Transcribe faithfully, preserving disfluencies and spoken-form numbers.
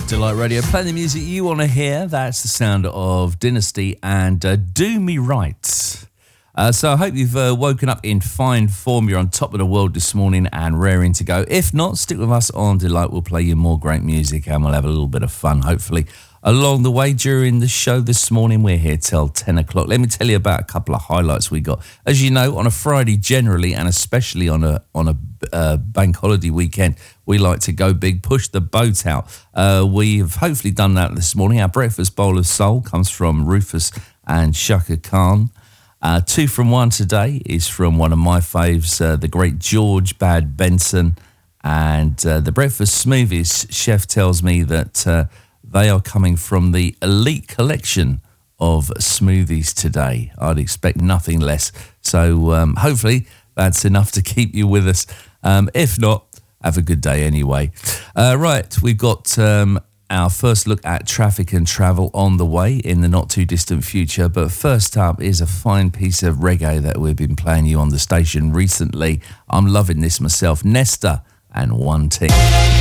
Delight Radio, playing the music you want to hear. That's the sound of Dynasty and uh, Do Me Right. Uh, so I hope you've uh, woken up in fine form. You're on top of the world this morning and raring to go. If not, stick with us on Delight. We'll play you more great music and we'll have a little bit of fun, hopefully, along the way during the show this morning. We're here till ten o'clock. Let me tell you about a couple of highlights we got. As you know, on a Friday generally, and especially on a on a uh, bank holiday weekend, we like to go big, push the boat out. Uh, we've hopefully done that this morning. Our breakfast bowl of soul comes from Rufus and Shaka Khan. Uh, two from one today is from one of my faves, uh, the great George Bad Benson. And uh, the breakfast smoothies, chef tells me that uh, they are coming from the elite collection of smoothies today. I'd expect nothing less. So um, hopefully that's enough to keep you with us. Um, if not, have a good day anyway. Uh, right, we've got um, our first look at traffic and travel on the way in the not too distant future. But first up is a fine piece of reggae that we've been playing you on the station recently. I'm loving this myself. Nesta and One Ting.